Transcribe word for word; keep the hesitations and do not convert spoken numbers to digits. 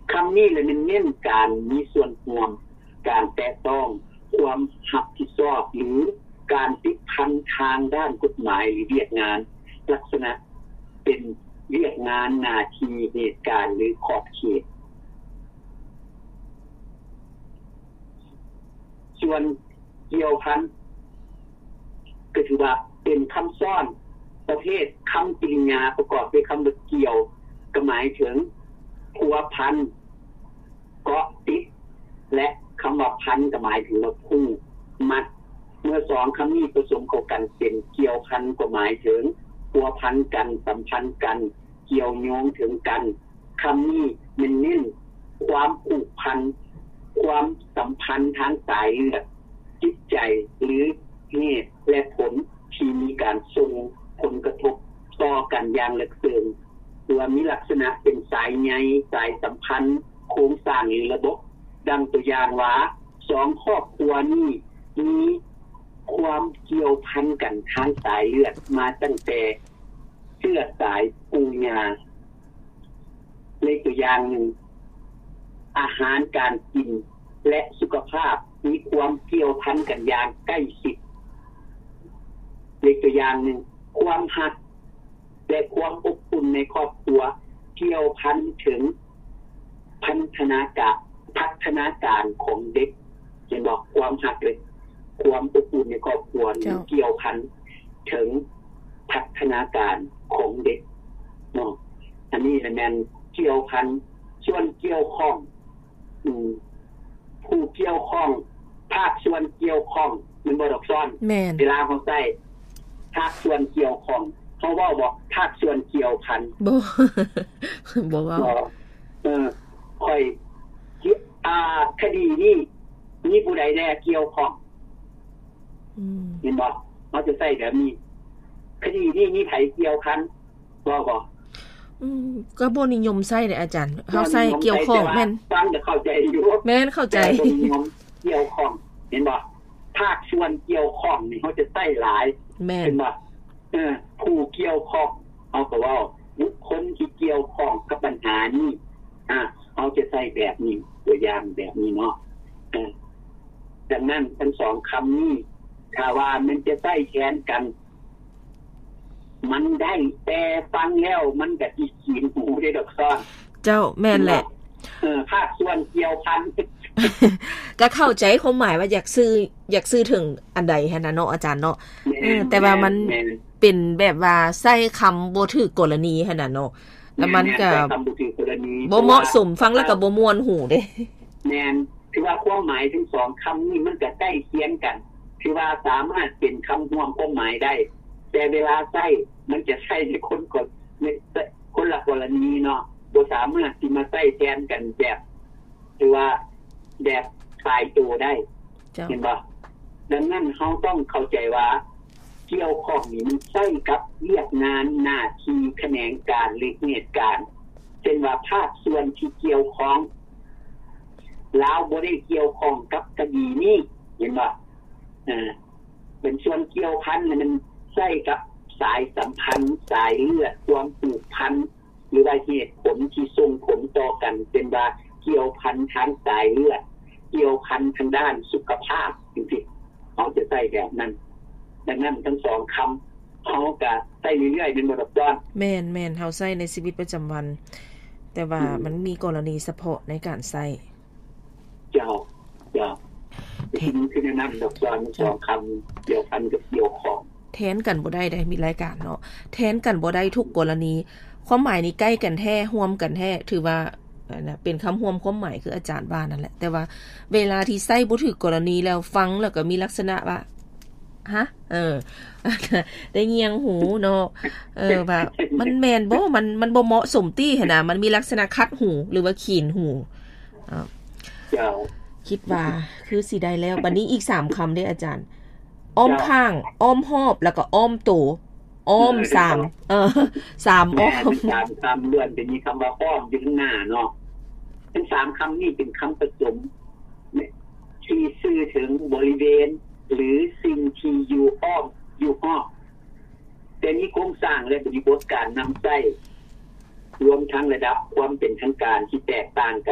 คำนี้เลยมันเน้นการมีส่วนร่วมการแตะต้องความรับผิดชอบหรือการติดพันทางด้านกฎหมายหรือเรียกงานลักษณะเป็นเรียกงานหน้าที่เหตุการณ์หรือขอบเขตส่วนเกี่ยวพันก็ถือว่าเป็นคำซ้อนประเภทคำกริยาประกอบด้วยคำว่าเกี่ยวก็หมายถึงพัวพันเกาะติดและคำว่าพันก็หมายถึงว่าคู่มัดเมื่อสองคำนี้ผสมเข้ากันเป็นเกี่ยวพันก็หมายถึงพัวพันกันสัมพันธ์กันเกี่ยวโยงถึงกันคำนี้มันเน้นความผูกพันความสัมพันธ์ทางสายเลือดจิตใจหรือเหตุและผลที่มีการส่งผลกระทบต่อกันอย่างลึกซึ้งตัวมีลักษณะเป็นสายใยสายสัมพันธ์โครงสร้างหรือระบบดังตัวอย่างว่าสองครอบครัวนี้มีความเกี่ยวพันกันทางสายเลือดมาตั้งแต่เชื้อสายปู่ย่าในตัวอย่างหนึ่งอาหารการกินและสุขภาพมีความเกี่ยวพันกันอย่างใกล้ชิดในตัวอย่างหนึ่งความรักและความอบอุ่นในครอบครัวเกี่ยวพันถึงพัฒนาการพัฒนาการของเด็กเช่นบอกความรักเลยความอบอุ่นในครอบครัวเกี่ยวพันถึงพัฒนาการของเด็กเนาะอันนี้แหละแม่นเกี่ยวพันส่วนเกี่ยวข้องอืมผู้เกี่ยวข้องภาคส่วนเกี่ยวข้องมันบ่ดอกซ้อนเวลาเขาใช้ภาคส่วนเกี่ยวข้องเขาเว้าบอกภาคส่วนเกี่ยวพันบ่บ่เว้าเออค่อยอ่าคดีนี้มีผู้ใดแน่เกี่ยวข้องอืมเห็นบ่เขาจะใช้แบบนี้คดีนี้มีไผเกี่ยวพันบ่บ่อืมก็บ่นิยมใช้เด้อาจารย์เฮาใช้เกี่ยวข้องแม่นฟังจะเข้าใจอยู่แม่นเข้าใจนิยมเกี่ยวข้องเห็นบ่ภาคส่วนเกี่ยวข้องนี่เขาจะใช้หลายเห็นบ่เออผู้เกี่ยวข้องเอาก็ว่าบุคคลที่เกี่ยวข้องกับปัญหานี้อ่าเอาจะใช้แบบนี้ตัวอย่างแบบนี้เนาะเออดังนั้นทั้งสองคำนี้ถ้าว่ามันจะใช้แทนกันมันได้แต่ฟังแล้วมันก็สิขีนหูได้ดอกซ้อนเจ้าแม่นแหละเออภาคส่วนเกี่ยวพันก็เข้าใจความหมายว่าอยากซื้ออยากซื้อถึงอันใดหั่นน่ะเนาะอาจารย์เนาะเออแต่ว่ามันเป็นแบบว่าใช้คำบ่ถูกกรณีหั่นน่ะเนาะแล้วมันก็บ่เหมาะสมฟังแล้วก็บ่ม่วนหูเด้แม่นคือว่าความหมายทั้งสองคำนี้มันก็ใกล้เคียงกันคือว่าสามารถเป็นคำรวมความหมายได้แต่เวลาใช้มันจะใช้ในคนกดคนละกรณีเนาะบ่สามารถสิมาใช้แทนกันแบบคือว่าแบบตายตัวได้เห็นบ่ดังนั้นเฮาต้องเข้าใจว่าเกี่ยวข้องนี่มันใช้กับเรียกงานหน้าที่แขนงการหรือเหตุการณ์เช่นว่าภาคส่วนที่เกี่ยวข้องลาวบ่ได้เกี่ยวข้องกับคดีนี้เห็นบ่เออเป็นส่วนเกี่ยวพันมันใช้กับสายสัมพันธ์สายเลือดความผูกพันหรือว่าเหตุผลที่ส่งผลต่อกันเป็นว่าเกี่ยวพันทางสายเลือดเกี่ยวพันทางด้านสุขภาพจริงๆเขาจะใช้แบบนั้นดังนั้นทั้งสองคำเขาก็ใช้เรื่อยๆเป็นบทบาทแม่นๆเฮาใช้ในชีวิตประจำวันแต่ว่ามันมีกรณีเฉพาะในการใช้เจ้าเจ้าที่คือแนะนำดอกจอนสองคำเกี่ยวพันกับเกี่ยวของแทนกันบ่ได้ได้มีรายการเนาะแทนกันบ่ได้ทุกกรณีความหมายนี้ใกล้กันแท้ร่วมกันแท้ถือว่าน่ะเป็นคำร่วมความหมายคืออาจารย์ว่านั่นแหละแต่ว่าเวลาที่ใช้บ่ถูกกรณีแล้วฟังแล้วก็มีลักษณะว่าฮะเออได้เงียงหูเนาะเออว่ามันแม่นบ่มันมันบ่เหมาะสมติหั่นน่ะมันมีลักษณะคัดหูหรือว่าขีนหูอ้าวเจ้าคิดว่าคือสิได้แล้วบัดนี้อีกสามคำเด้อาจารย์อ้อมข้างอ้อมหอบแล้วก็อ้อมโตอ้อมสามเออสามอ้อมสามคำล้วนเป็นมีคำว่าอ้อมอยู่ข้างหน้าเนาะทั้งสามคำนี้เป็นคำผสมที่สื่อถึงบริเวณหรือสิ่งที่อยู่อ้อมอยู่รอบแต่มีโครงสร้างและบริบทการนำใช้รวมทั้งระดับความเป็นทางการที่แตกต่างกัน